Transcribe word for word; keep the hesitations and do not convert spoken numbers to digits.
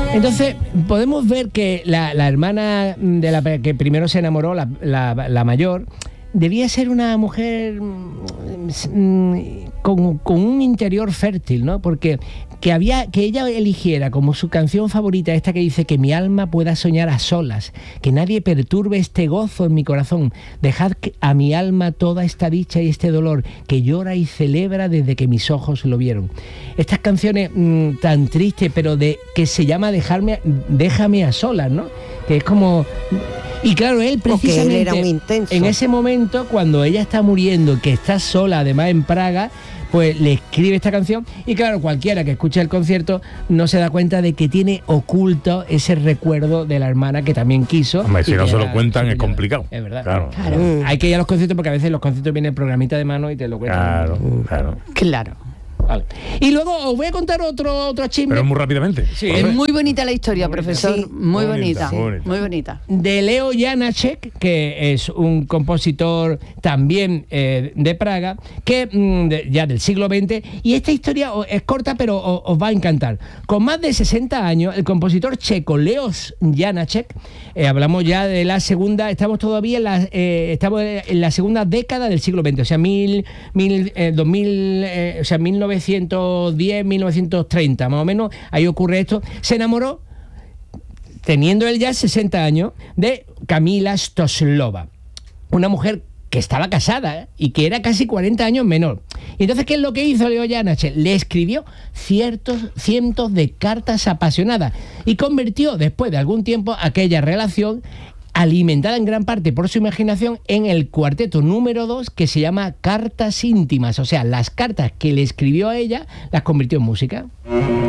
Entonces, podemos ver que la, la hermana de la que primero se enamoró, la, la, la mayor, debía ser una mujer con, con un interior fértil, ¿no? Porque que, había, que ella eligiera como su canción favorita esta que dice que mi alma pueda soñar a solas, que nadie perturbe este gozo en mi corazón, dejad a mi alma toda esta dicha y este dolor que llora y celebra desde que mis ojos lo vieron. Estas canciones mmm, tan tristes, pero de que se llama dejarme, déjame a solas, ¿no? Que es como... Y claro, él precisamente él era muy intenso. En ese momento, cuando ella está muriendo, que está sola, además en Praga, pues le escribe esta canción. Y claro, cualquiera que escuche el concierto no se da cuenta de que tiene oculto ese recuerdo de la hermana que también quiso. Hombre, si no se lo era, cuentan es complicado. Es verdad. Claro. Claro. Mm. Hay que ir a los conciertos porque a veces los conciertos vienen el programita de mano y te lo cuentan. Claro, claro. Claro. Vale. Y luego os voy a contar otro otro chisme. Pero muy rápidamente. Sí. Es muy bonita la historia, muy profesor. bonita. Muy, Muy bonita, bonita, muy bonita. muy bonita. De Leo Janáček, que es un compositor también eh, de Praga, que mm, de, ya del siglo veinte, y esta historia es corta pero os, os va a encantar. Con más de sesenta años, el compositor checo Leo Janáček, eh, hablamos ya de la segunda, estamos todavía en la, eh, estamos en la segunda década del siglo veinte, o sea, mil, mil, eh, dos mil, eh, o sea, mil novecientos diez, mil novecientos treinta, más o menos, ahí ocurre esto. Se enamoró, teniendo él ya sesenta años, de Kamila Stoslova, una mujer que estaba casada, ¿eh? Y que era casi cuarenta años menor. Y entonces, ¿qué es lo que hizo Leo Janáček? Le escribió ciertos, cientos de cartas apasionadas y convirtió, después de algún tiempo, aquella relación, alimentada en gran parte por su imaginación, en el cuarteto número dos, que se llama Cartas íntimas. O sea, las cartas que le escribió a ella las convirtió en música.